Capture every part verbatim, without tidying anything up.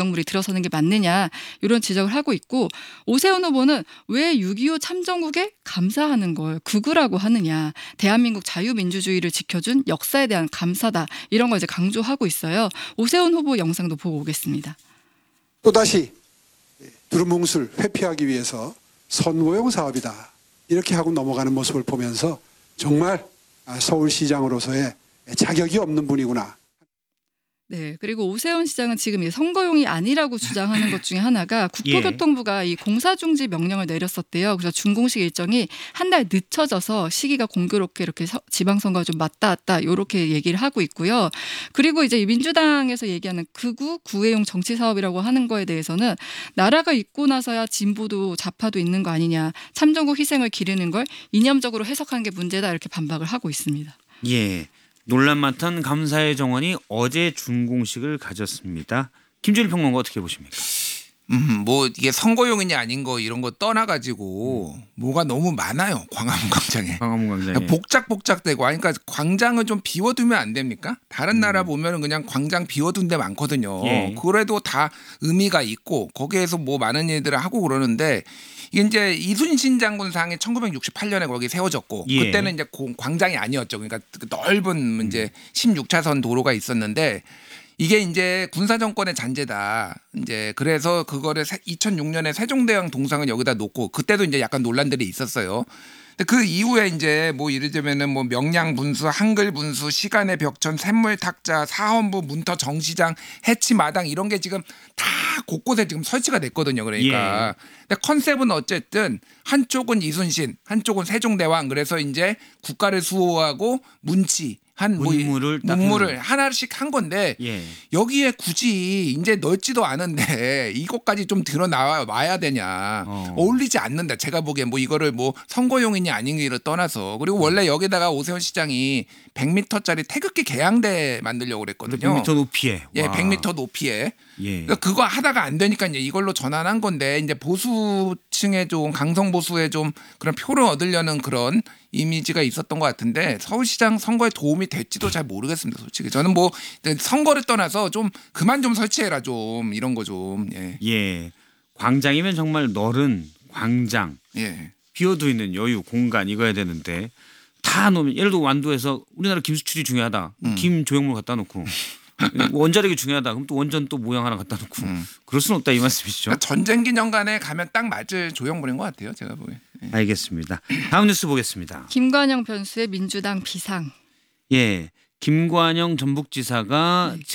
유력물이 들어서는 게 맞느냐 이런 지적을 하고 있고 오세훈 후보는 왜 육이오 참전국에 감사하는 걸 극우라고 하느냐. 대한민국 자유민주주의를 지켜준 역사에 대한 감사다. 이런 걸 이제 강조하고 있어요. 오세훈 후보 영상도 보고 오겠습니다. 또다시 두루뭉술 회피하기 위해서 선거용 사업이다. 이렇게 하고 넘어가는 모습을 보면서 정말 서울시장으로서의 자격이 없는 분이구나. 네, 그리고 오세훈 시장은 지금 선거용이 아니라고 주장하는 것 중에 하나가 국토교통부가 이 공사 중지 명령을 내렸었대요. 그래서 준공식 일정이 한 달 늦춰져서 시기가 공교롭게 이렇게 지방선거가 좀 맞다 왔다 이렇게 얘기를 하고 있고요. 그리고 이제 민주당에서 얘기하는 극우 구애용 정치 사업이라고 하는 거에 대해서는 나라가 있고 나서야 진보도 좌파도 있는 거 아니냐. 참전국 희생을 기르는 걸 이념적으로 해석하는 게 문제다 이렇게 반박을 하고 있습니다. 예. 논란 많던 감사의 정원이 어제 준공식을 가졌습니다. 김준일 평론가 어떻게 보십니까? 음, 뭐 이게 선거용이냐 아닌 거 이런 거 떠나가지고 음. 뭐가 너무 많아요. 광화문 광장에. 광화문 광장에. 복작복작되고 그러니까 광장을 좀 비워두면 안 됩니까? 다른 음. 나라 보면은 그냥 광장 비워둔 데 많거든요. 예. 그래도 다 의미가 있고 거기에서 뭐 많은 일들을 하고 그러는데 이게 이제 이순신 장군 상이 천구백육십팔 년에 거기 세워졌고 예. 그때는 이제 광장이 아니었죠. 그러니까 넓은 이제 십육 차선 도로가 있었는데 이게 이제 군사 정권의 잔재다. 이제 그래서 그거를 이천육 년에 세종대왕 동상을 여기다 놓고 그때도 이제 약간 논란들이 있었어요. 근데 그 이후에 이제 뭐 이를테면은 뭐 명량 분수, 한글 분수, 시간의 벽천, 샘물 탁자, 사헌부, 문터 정시장, 해치 마당 이런 게 지금 다 곳곳에 지금 설치가 됐거든요. 그러니까. 예. 근데 컨셉은 어쨌든 한쪽은 이순신, 한쪽은 세종대왕. 그래서 이제 국가를 수호하고 문치 한 문물을 뭐 문물을 하나씩 한 건데 예. 여기에 굳이 이제 넓지도 않은데 이것까지 좀 드러 나와야 되냐. 어. 어울리지 않는다. 제가 보기엔 뭐 이거를 뭐 선거용이냐 아닌지를 떠나서 그리고 원래 여기다가 오세훈 시장이 백 미터짜리 태극기 개양대 만들려고 그랬거든요. 백 미터 높이에. 예, 와. 백 미터 높이에. 예. 그러니까 그거 하다가 안 되니까 이제 이걸로 전환한 건데 이제 보수층에 좀 강성 보수에 좀 그런 표를 얻으려는 그런 이미지가 있었던 것 같은데 서울시장 선거에 도움이 될지도 잘 모르겠습니다. 솔직히 저는 뭐 선거를 떠나서 좀 그만 좀 설치해라 좀 이런 거 좀. 예. 예. 광장이면 정말 넓은 광장. 예. 비어두 있는 여유 공간 이거야 되는데 다 놓으면 예를 들어 완도에서 우리나라 김수출이 중요하다. 음. 김 조형물 갖다 놓고 원자력이 중요하다. 그럼 또 원전 또 모양 하나 갖다 놓고 음. 그럴 수는 없다 이 말씀이시죠? 그러니까 전쟁 기념관에 가면 딱 맞을 조형물인 것 같아요. 제가 보기엔. 예. 알겠습니다. 다음 뉴스 보겠습니다. 김관영 변수의 민주당 비상. 예. 김관영 전북지사가 네.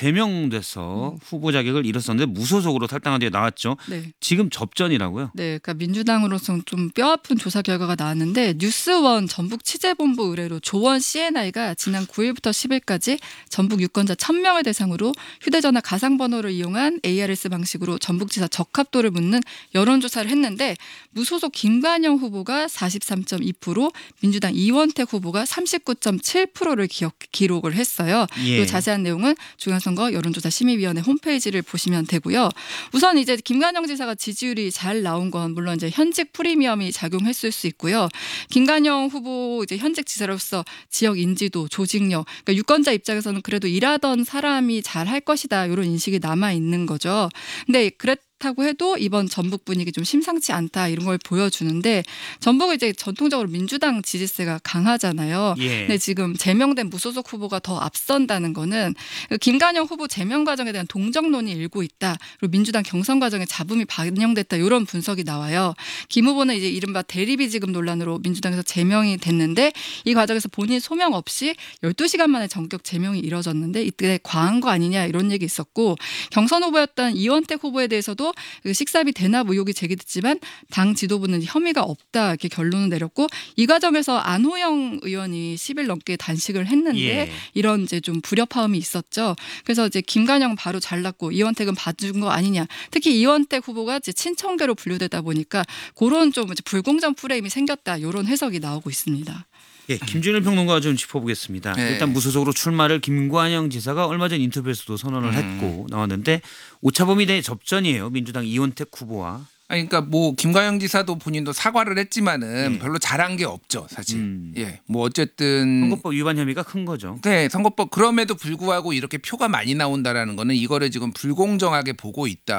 제명돼서 후보 자격을 잃었었는데 무소속으로 탈당한 뒤에 나왔죠. 네. 지금 접전이라고요? 네, 그러니까 민주당으로서는 좀 뼈아픈 조사 결과가 나왔는데 뉴스원 전북 취재본부 의뢰로 조원 씨엔아이가 지난 구일부터 십일까지 전북 유권자 천 명을 대상으로 휴대전화 가상번호를 이용한 에이아르에스 방식으로 전북지사 적합도를 묻는 여론조사를 했는데 무소속 김관영 후보가 사십삼 점 이 퍼센트, 민주당 이원택 후보가 삼십구 점 칠 퍼센트를 기억, 기록을 했어요. 예. 이 자세한 내용은 중앙선거 여론조사 심의위원회 홈페이지를 보시면 되고요. 우선 이제 김관영 지사가 지지율이 잘 나온 건 물론 이제 현직 프리미엄이 작용했을 수 있고요. 김관영 후보 이제 현직 지사로서 지역 인지도, 조직력, 그러니까 유권자 입장에서는 그래도 일하던 사람이 잘 할 것이다 이런 인식이 남아 있는 거죠. 근데 그랬 다고 해도 이번 전북 분위기 좀 심상치 않다 이런 걸 보여주는데 전북은 이제 전통적으로 민주당 지지세가 강하잖아요. 예. 근데 지금 제명된 무소속 후보가 더 앞선다는 거는 김관영 후보 제명 과정에 대한 동정론이 일고 있다. 그리고 민주당 경선 과정에 잡음이 반영됐다 이런 분석이 나와요. 김 후보는 이제 이른바 대리비지급 논란으로 민주당에서 제명이 됐는데 이 과정에서 본인 소명 없이 열두 시간 만에 전격 제명이 이뤄졌는데 이때 과한 거 아니냐 이런 얘기 있었고 경선 후보였던 이원택 후보에 대해서도 식사비 대납 의혹이 제기됐지만 당 지도부는 혐의가 없다 이렇게 결론을 내렸고 이 과정에서 안호영 의원이 십 일 넘게 단식을 했는데 예. 이런 이제 좀 불협화음이 있었죠. 그래서 이제 김관영은 바로 잘랐고 이원택은 봐준 거 아니냐. 특히 이원택 후보가 이제 친청계로 분류되다 보니까 그런 좀 이제 불공정 프레임이 생겼다 이런 해석이 나오고 있습니다. 예, 김준일 평론가 좀 짚어보겠습니다. 네. 일단 무소속으로 출마를 김관영 지사가 얼마 전 인터뷰에서도 선언을 음. 했고 나왔는데 오차범위 내 접전이에요. 민주당 이원택 후보와. 아니, 그러니까 뭐 김관영 지사도 본인도 사과를 했지만은 예. 별로 잘한 게 없죠, 사실. 음. 예, 뭐 어쨌든 선거법 위반 혐의가 큰 거죠. 네, 선거법 그럼에도 불구하고 이렇게 표가 많이 나온다라는 거는 이거를 지금 불공정하게 보고 있다.